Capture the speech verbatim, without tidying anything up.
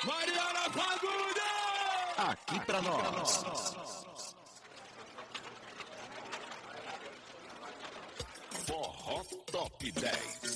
Mariana Fagundes! Aqui pra nós. Forró Top dez.